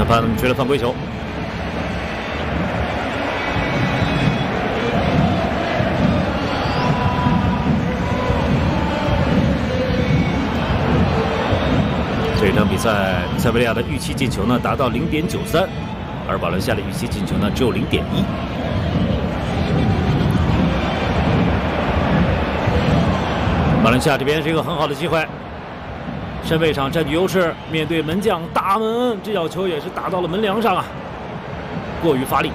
判吹了犯规球。这场比赛，塞维利亚的预期进球呢达到0.93，而瓦伦西亚的预期进球呢只有0.1。瓦伦西亚这边是一个很好的机会，身位上占据优势，面对门将大门，这脚球也是打到了门梁上啊，过于发力。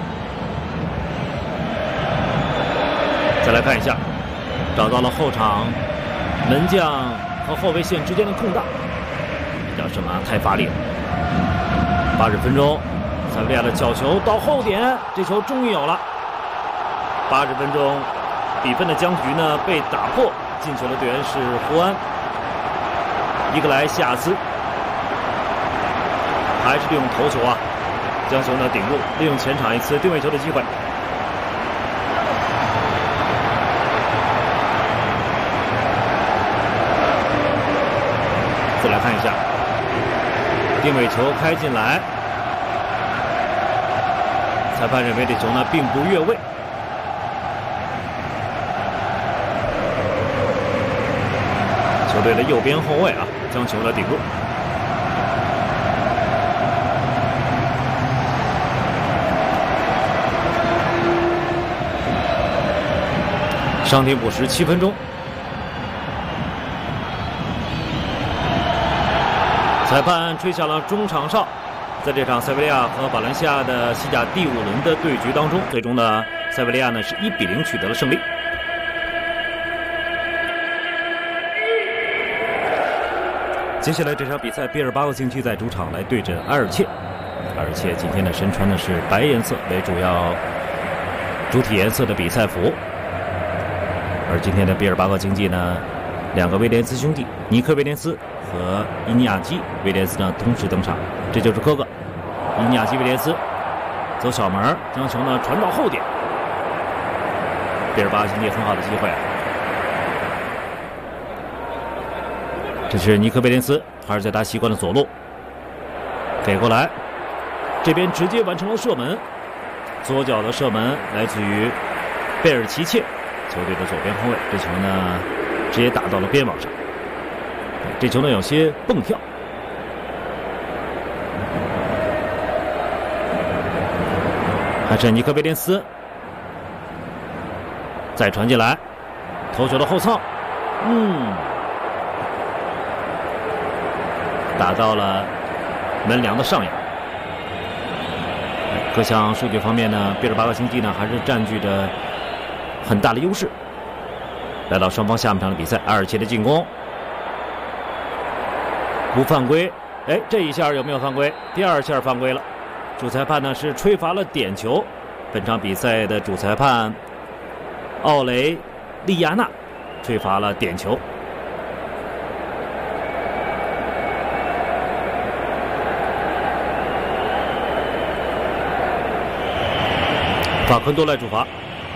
再来看一下，找到了后场门将和后卫线之间的空档。叫什么？太发力了。80分钟，塞维利亚的角球到后点，这球终于有了。80分钟，比分的僵局呢被打破，进球的队员是胡安、伊格莱西亚斯，还是利用头球啊，将球呢顶入，利用前场一次定位球的机会。再来看一下。定位球开进来，裁判认为这球呢并不越位。球队的右边后卫啊，将球呢顶入。伤停补时7分钟。裁判吹响了中场哨，在这场塞维利亚和瓦伦西亚的西甲第5轮的对局当中，最终呢，塞维利亚呢是1比0取得了胜利。接下来这场比赛，毕尔巴鄂竞技在主场来对阵阿尔切。阿尔切今天呢身穿的是白颜色为主体颜色的比赛服，而今天的毕尔巴鄂竞技呢，2个威廉斯兄弟尼克威廉斯和伊尼亚基威廉斯呢同时登场，这就是哥哥伊尼亚基威廉斯走小门，将球呢传到后点。毕尔巴鄂竞技很好的机会，这是尼克威廉斯，还是在他习惯的左路给过来，这边直接完成了射门，左脚的射门来自于贝尔奇切，球队的左边后卫，这球呢直接打到了边网上。这球呢有些蹦跳，还是尼克威廉斯再传进来，头球的后蹭，打到了门梁的上沿。各项数据方面呢，毕尔巴鄂竞技呢还是占据着很大的优势。来到双方下半场的比赛，阿尔切的进攻。不犯规，这一下有没有犯规？第2下犯规了，主裁判呢是吹罚了点球。本场比赛的主裁判奥雷利亚纳吹罚了点球。法昆多来主罚，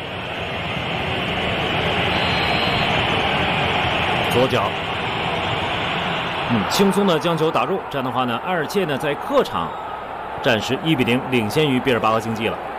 左脚。轻松的将球打入，这样的话呢，阿尔切呢在客场暂时1比0领先于毕尔巴鄂竞技了。